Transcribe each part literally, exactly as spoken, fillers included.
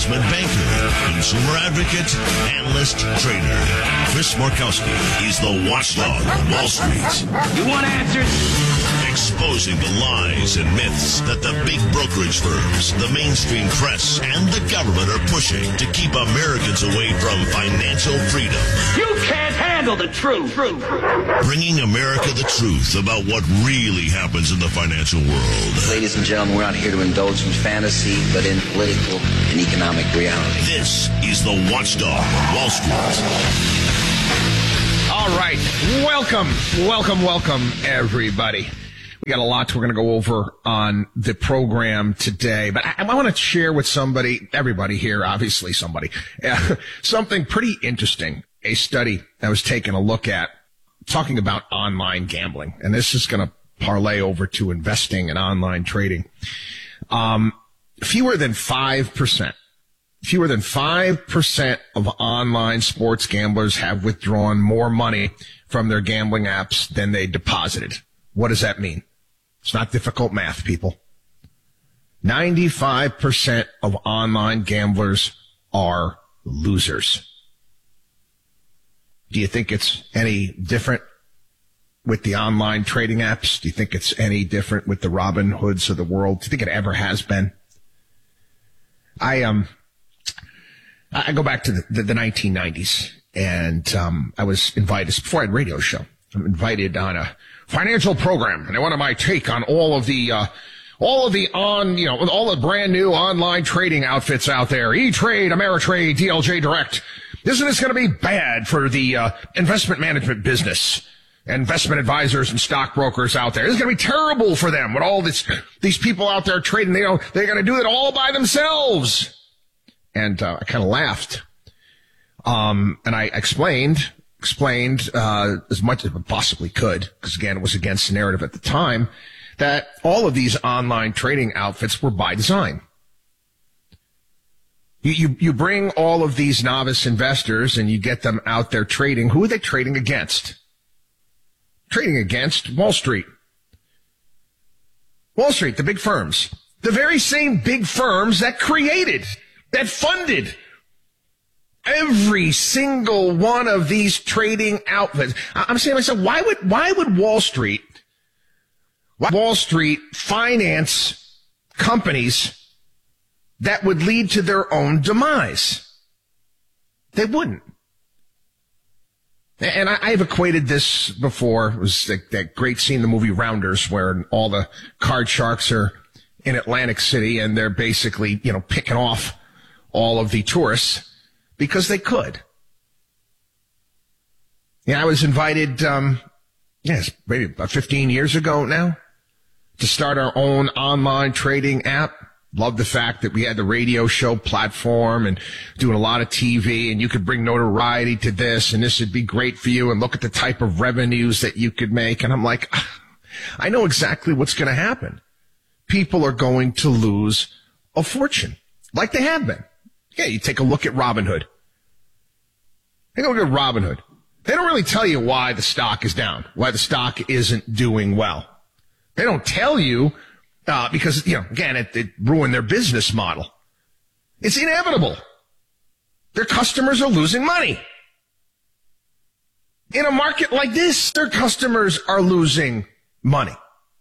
investment banker, consumer advocate, analyst, trader. Chris Markowski is the watchdog on Wall Street. You want answers? Exposing the lies and myths that the big brokerage firms, the mainstream press, and the government are pushing to keep Americans away from financial freedom. You can't handle the truth. Bringing America the truth about what really happens in the financial world. Ladies and gentlemen, we're not here to indulge in fantasy, but in political and economic reality. This is the Watchdog on Wall Street. All right. Welcome, welcome, welcome, everybody. We got a lot we're going to go over on the program today, but I, I want to share with somebody, everybody here, obviously somebody, uh, something pretty interesting. A study I was taking a look at talking about online gambling, and this is going to parlay over to investing and online trading. Um, fewer than five percent, fewer than five percent of online sports gamblers have withdrawn more money from their gambling apps than they deposited. What does that mean? It's not difficult math, people. ninety-five percent of online gamblers are losers. Do you think it's any different with the online trading apps? Do you think it's any different with the Robin Hoods of the world? Do you think it ever has been? I um, I go back to the, the, the nineteen nineties, and um, I was invited, before I had a radio show, I'm invited on a financial program, and they wanted my take on all of the, uh, all of the on, you know, all the brand new online trading outfits out there. E-Trade, Ameritrade, D L J Direct. Isn't this going to be bad for the, uh, investment management business? Investment advisors and stockbrokers out there. It's going to be terrible for them with all this, these people out there trading. They know they're going to do it all by themselves. And, uh, I kind of laughed. Um, and I explained, explained, uh, as much as I possibly could, because again, it was against the narrative at the time, that all of these online trading outfits were by design. You, you, you bring all of these novice investors and you get them out there trading. Who are they trading against? Trading against Wall Street. Wall Street, the big firms. The very same big firms that created, that funded every single one of these trading outfits. I'm saying to myself, why would, why would Wall Street, why Wall Street finance companies that would lead to their own demise? They wouldn't. And I, I've equated this before. It was that, that great scene in the movie Rounders where all the card sharks are in Atlantic City and they're basically, you know, picking off all of the tourists because they could. Yeah, I was invited, um, yes, maybe about fifteen years ago now, to start our own online trading app. Love the fact that we had the radio show platform and doing a lot of T V, and you could bring notoriety to this, and this would be great for you, and look at the type of revenues that you could make. And I'm like, I know exactly what's going to happen. People are going to lose a fortune, like they have been. Yeah, you take a look at Robinhood. Take a look at Robinhood. They don't really tell you why the stock is down, why the stock isn't doing well. They don't tell you uh, because, you know, again, it, it ruined their business model. It's inevitable. Their customers are losing money. In a market like this, their customers are losing money.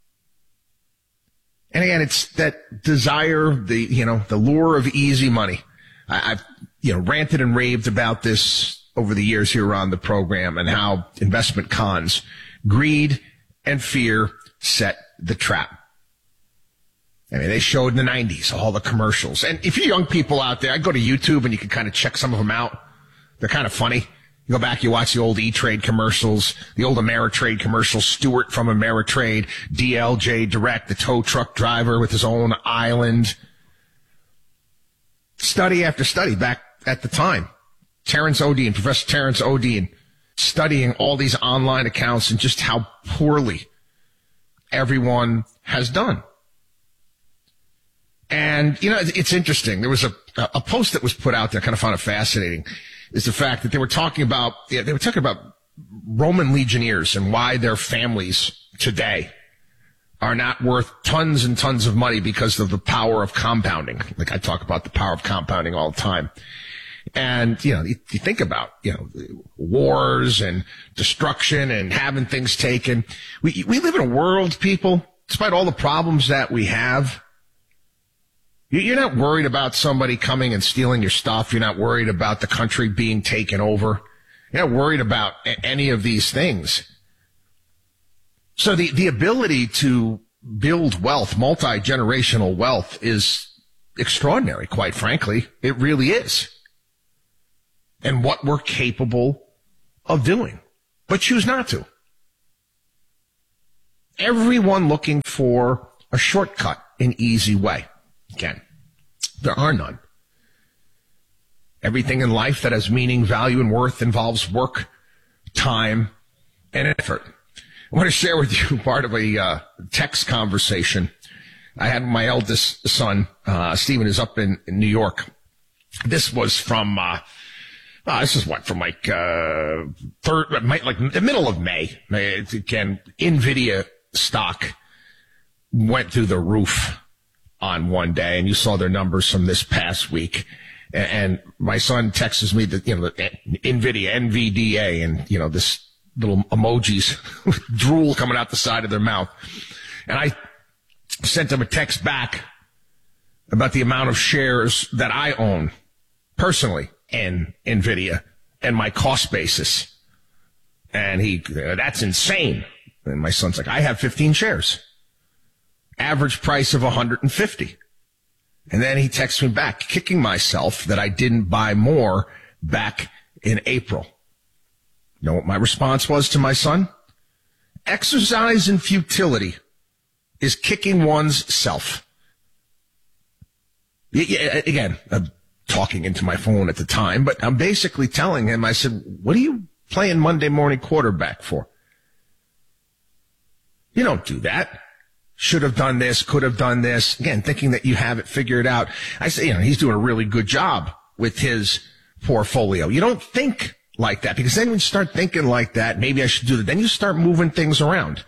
And again, it's that desire, the, you know, the lure of easy money. I, I've, you know, ranted and raved about this over the years here on the program and how investment cons, greed and fear set the trap. I mean, they showed in the nineties all the commercials. And if you're young people out there, I go to YouTube and you can kind of check some of them out. They're kind of funny. You go back, you watch the old E-Trade commercials, the old Ameritrade commercials, Stewart from Ameritrade, D L J Direct, the tow truck driver with his own island. Study after study back at the time. Terrence O'Dean, Professor Terrence O'Dean, studying all these online accounts and just how poorly everyone has done. And, you know, it's interesting. There was a, a post that was put out there, I kind of found it fascinating, is the fact that they were talking about, yeah, they were talking about Roman legionnaires and why their families today are not worth tons and tons of money because of the power of compounding. Like I talk about the power of compounding all the time. And, you know, you, you think about, you know, wars and destruction and having things taken. We, we live in a world, people, despite all the problems that we have. You're not worried about somebody coming and stealing your stuff. You're not worried about the country being taken over. You're not worried about any of these things. So the, the ability to build wealth, multi-generational wealth, is extraordinary, quite frankly. It really is. And what we're capable of doing, but choose not to. Everyone looking for a shortcut, an easy way. Again, there are none. Everything in life that has meaning, value, and worth involves work, time, and effort. I want to share with you part of a uh, text conversation I had with my eldest son. Uh, Stephen is up in, in New York. This was from, uh, uh, this is what, from like, uh, third, like the middle of May. Again, NVIDIA stock went through the roof on one day, and you saw their numbers from this past week. And my son texts me that, you know, the NVIDIA, N V D A, and, you know, this little emojis, drool coming out the side of their mouth. And I sent him a text back about the amount of shares that I own personally in NVIDIA and my cost basis. And he, that's insane. And my son's like, I have fifteen shares. Average price of one hundred fifty. And then he texts me back, kicking myself that I didn't buy more back in April. You know what my response was to my son? Exercise in futility is kicking one's self. Again, I'm talking into my phone at the time, but I'm basically telling him, I said, what are you playing Monday morning quarterback for? You don't do that. Should have done this, could have done this. Again, thinking that you have it figured out. I say, you know, he's doing a really good job with his portfolio. You don't think like that, because then when you start thinking like that, maybe I should do that. Then you start moving things around.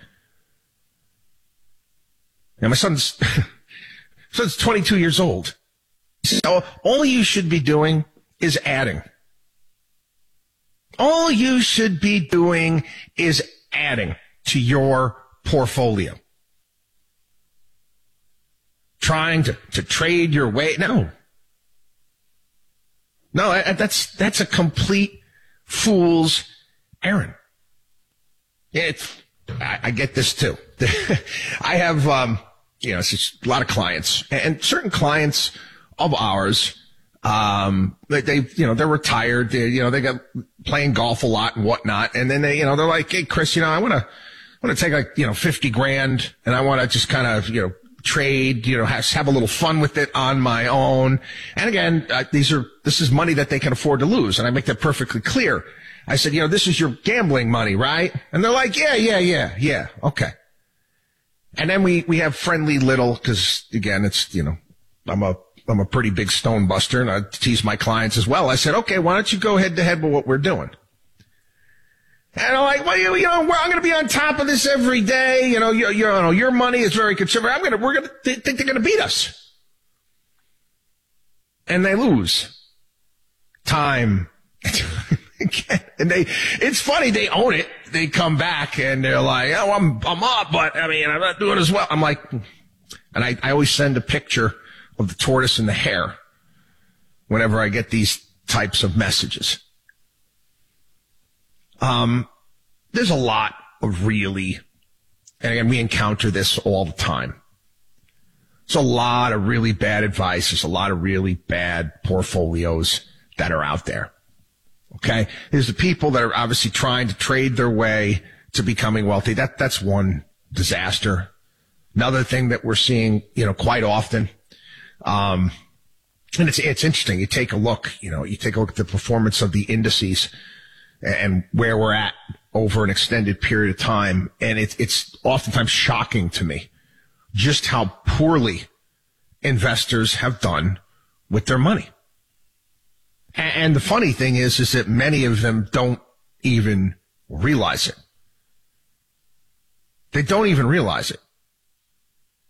Now, my son's, son's twenty-two years old. So all you should be doing is adding. All you should be doing is adding to your portfolio. Trying to, to trade your way. No. No, that's, that's a complete fool's errand. It's, I, I get this too. I have, um, you know, it's just a lot of clients, and certain clients of ours, um, they, they, you know, they're retired. They, you know, they got playing golf a lot and whatnot. And then they, you know, they're like, hey, Chris, you know, I want to, I want to take like, you know, fifty grand and I want to just kind of, you know, trade, you know, have, have a little fun with it on my own. And again, uh, these are, this is money that they can afford to lose. And I make that perfectly clear. I said, you know, this is your gambling money, right? And they're like, yeah, yeah, yeah, yeah. Okay. And then we, we have friendly little, cause again, it's, you know, I'm a, I'm a pretty big stone buster and I tease my clients as well. I said, okay, why don't you go head to head with what we're doing? And I'm like, well, you, you know, I'm going to be on top of this every day. You know, you, you know, your money is very conservative. I'm going to, we're going to they think they're going to beat us. And they lose time. And they, it's funny. They own it. They come back and they're like, oh, I'm, I'm up, but I mean, I'm not doing as well. I'm like, and I, I always send a picture of the tortoise and the hare whenever I get these types of messages. Um, there's a lot of really, and again, we encounter this all the time. There's a lot of really bad advice. There's a lot of really bad portfolios that are out there. Okay. There's the people that are obviously trying to trade their way to becoming wealthy. That, that's one disaster. Another thing that we're seeing, you know, quite often, um, and it's, it's interesting. You take a look, you know, you take a look at the performance of the indices and where we're at over an extended period of time. And it's, it's oftentimes shocking to me just how poorly investors have done with their money. And the funny thing is, is that many of them don't even realize it. They don't even realize it.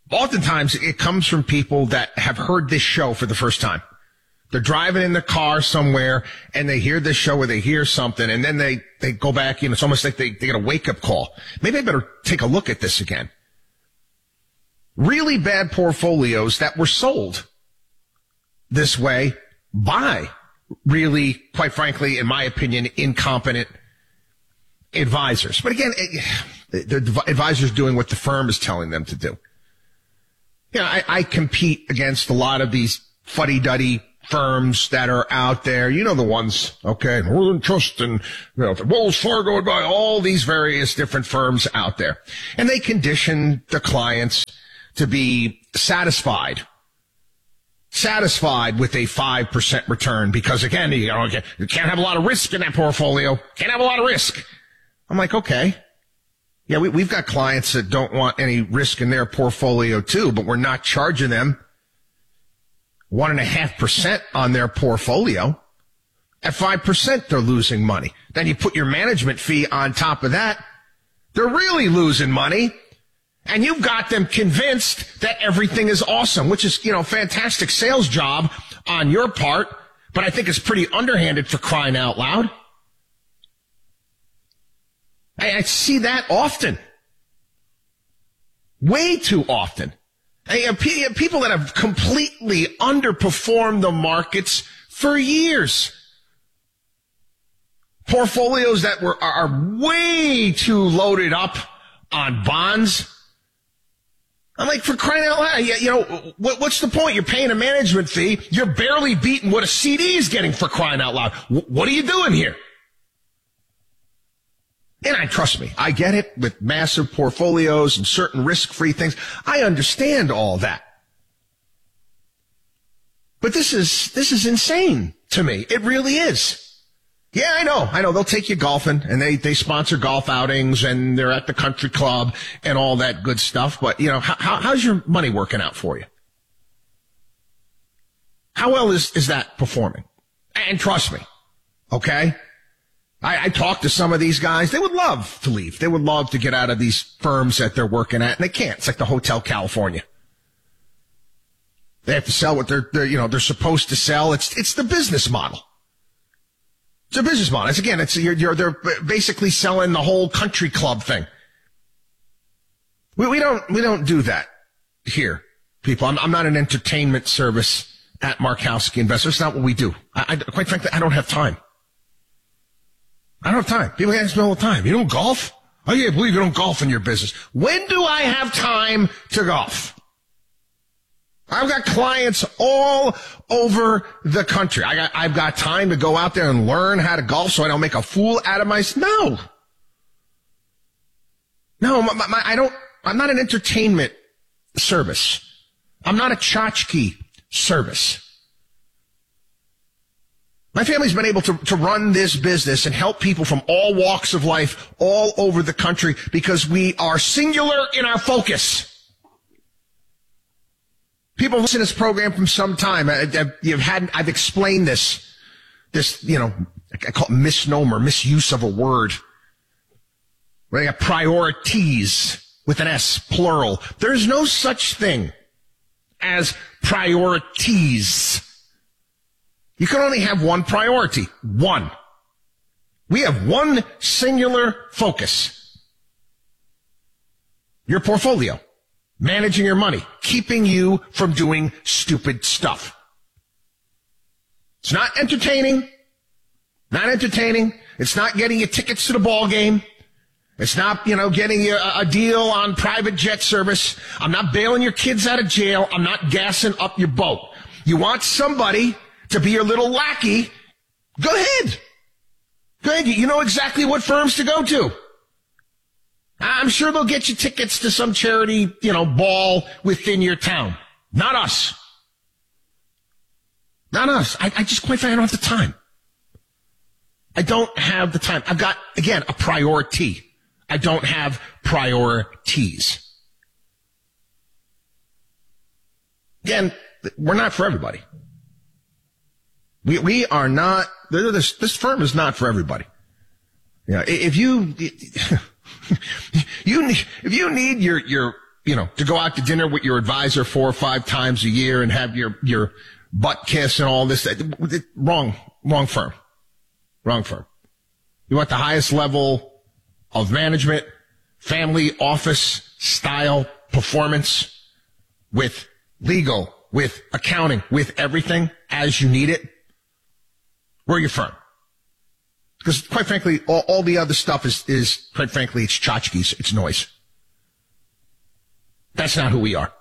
oftentimes it comes from people that have heard this show for the first time. They're driving in the car somewhere and they hear this show or they hear something and then they, they go back, you know, it's almost like they, they get a wake up call. Maybe I better take a look at this again. Really bad portfolios that were sold this way by really, quite frankly, in my opinion, incompetent advisors. But again, the advisors doing what the firm is telling them to do. You know, I, I compete against a lot of these fuddy-duddy firms that are out there. You know the ones, okay? Northern Trust and, you know, Wells Fargo and by all these various different firms out there. And they condition the clients to be satisfied. Satisfied with a five percent return because, again, you know, you can't have a lot of risk in that portfolio. Can't have a lot of risk. I'm like, okay. Yeah, we, we've got clients that don't want any risk in their portfolio too, but we're not charging them one and a half percent on their portfolio. At five percent, they're losing money. Then you put your management fee on top of that. They're really losing money. And you've got them convinced that everything is awesome, which is, you know, fantastic sales job on your part. But I think it's pretty underhanded for crying out loud. I, I see that often. Way too often. People that have completely underperformed the markets for years. Portfolios that were are way too loaded up on bonds. I'm like, for crying out loud, you know, what, what's the point? You're paying a management fee. You're barely beating what a C D is getting, for crying out loud. What are you doing here? And I trust me, I get it with massive portfolios and certain risk-free things. I understand all that. But this is, this is insane to me. It really is. Yeah, I know, I know. They'll take you golfing and they, they sponsor golf outings and they're at the country club and all that good stuff. But, you know, how, how's your money working out for you? How well is, is that performing? And trust me, okay? I, I talked to some of these guys. They would love to leave. They would love to get out of these firms that they're working at, and they can't. It's like the Hotel California. They have to sell what they're, they're you know, they're supposed to sell. It's, it's the business model. It's a business model. It's, again, it's, you're, you're, they're basically selling the whole country club thing. We, we don't, we don't do that here, people. I'm, I'm not an entertainment service at Markowski Investors. It's not what we do. I, I, quite frankly, I don't have time. I don't have time. People ask me all the time, you don't golf? I can't believe you don't golf in your business. When do I have time to golf? I've got clients all over the country. I got, I've got time to go out there and learn how to golf so I don't make a fool out of myself. No. No, my, my, I don't, I'm not an entertainment service. I'm not a tchotchke service. My family's been able to, to run this business and help people from all walks of life all over the country because we are singular in our focus. People listen to this program from some time. I, I, you've had, I've explained this, this, you know, I call it misnomer, misuse of a word. Where you got priorities with an S, plural. There's no such thing as priorities. You can only have one priority. One. We have one singular focus. Your portfolio. Managing your money. Keeping you from doing stupid stuff. It's not entertaining. Not entertaining. It's not getting you tickets to the ball game. It's not, you know, getting you a, a deal on private jet service. I'm not bailing your kids out of jail. I'm not gassing up your boat. You want somebody to be your little lackey, go ahead. Go ahead. You know exactly what firms to go to. I'm sure they'll get you tickets to some charity, you know, ball within your town. Not us. Not us. I, I just quite frankly, I don't have the time. I don't have the time. I've got, again, a priority. I don't have priorities. Again, we're not for everybody. We we are not. This this firm is not for everybody. Yeah, if you you need if you need your your you know, to go out to dinner with your advisor four or five times a year and have your, your butt kiss and all this. Wrong, wrong firm. Wrong firm. You want the highest level of management, family, office, style, performance, with legal, with accounting, with everything as you need it. We're your firm. Because quite frankly, all, all the other stuff is, is, quite frankly, it's tchotchkes, it's noise. That's not who we are.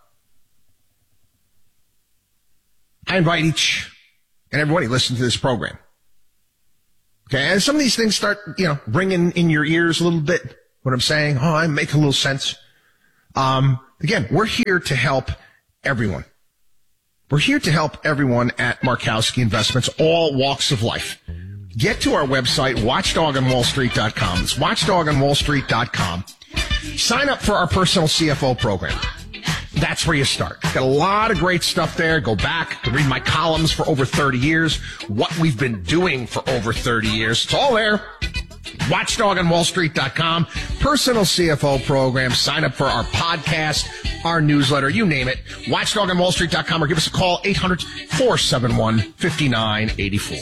I invite each and everybody listen to this program. Okay, and some of these things start, you know, ringing in your ears a little bit. What I'm saying, oh, I make a little sense. Um, again, we're here to help everyone. We're here to help everyone at Markowski Investments, all walks of life. Get to our website, watchdog on wall street dot com. It's watchdog on wall street dot com. Sign up for our personal C F O program. That's where you start. Got a lot of great stuff there. Go back to read my columns for over thirty years, what we've been doing for over thirty years. It's all there. watchdog on wall street dot com. Personal C F O program. Sign up for our podcast, our newsletter, you name it. watchdog on wall street dot com or give us a call, eight hundred, four seven one, five nine eight four.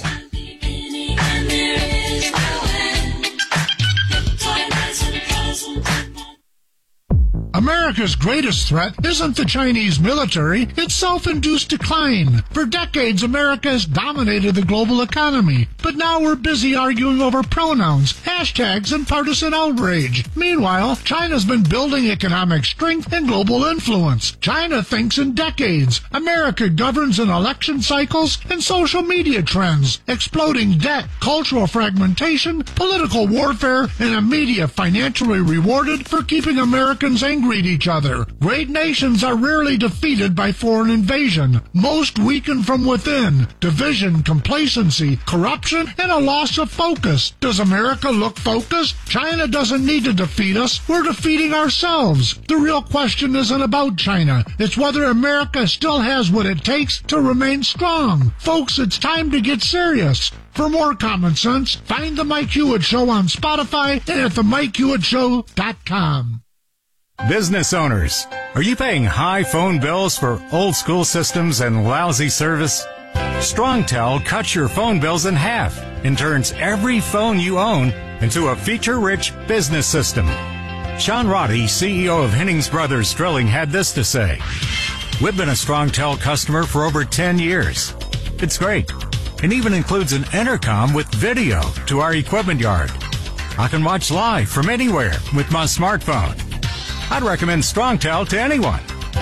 America's greatest threat isn't the Chinese military, it's self-induced decline. For decades, America has dominated the global economy, but now we're busy arguing over pronouns, hashtags, and partisan outrage. Meanwhile, China's been building economic strength and global influence. China thinks in decades. America governs in election cycles and social media trends, exploding debt, cultural fragmentation, political warfare, and a media financially rewarded for keeping Americans angry at each other. Great nations are rarely defeated by foreign invasion. Most weaken from within. Division, complacency, corruption, and a loss of focus. Does America look focused? China doesn't need to defeat us. We're defeating ourselves. The real question isn't about China. It's whether America still has what it takes to remain strong. Folks, it's time to get serious. For more common sense, find The Mike Hewitt Show on Spotify and at the mike hewitt show dot com. Business owners, are you paying high phone bills for old school systems and lousy service? StrongTel cuts your phone bills in half and turns every phone you own into a feature-rich business system. Sean Roddy, C E O of Hennings Brothers Drilling, had this to say. We've been a StrongTel customer for over ten years. It's great. It even includes an intercom with video to our equipment yard. I can watch live from anywhere with my smartphone. I'd recommend StrongTel to anyone.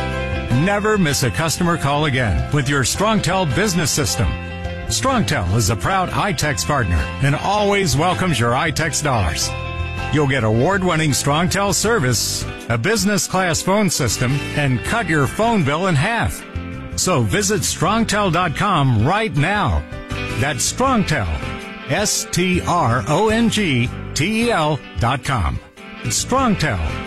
Never miss a customer call again with your StrongTel business system. StrongTel is a proud iTex partner and always welcomes your iTex dollars. You'll get award-winning StrongTel service, a business-class phone system, and cut your phone bill in half. So visit strongtel dot com right now. That's StrongTel, S T R O N G T E L dot com. StrongTel.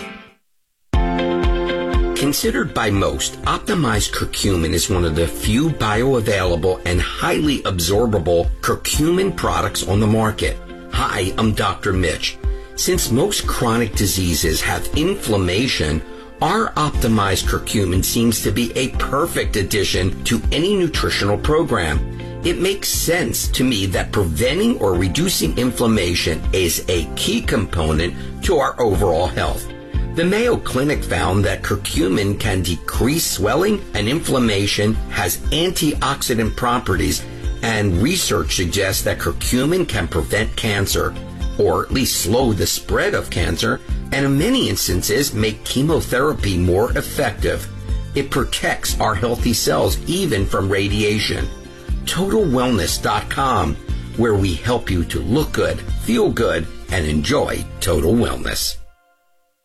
Considered by most, optimized curcumin is one of the few bioavailable and highly absorbable curcumin products on the market. Hi, I'm Doctor Mitch. Since most chronic diseases have inflammation, our optimized curcumin seems to be a perfect addition to any nutritional program. It makes sense to me that preventing or reducing inflammation is a key component to our overall health. The Mayo Clinic found that curcumin can decrease swelling and inflammation, has antioxidant properties, and research suggests that curcumin can prevent cancer, or at least slow the spread of cancer, and in many instances make chemotherapy more effective. It protects our healthy cells even from radiation. total wellness dot com, where we help you to look good, feel good, and enjoy total wellness.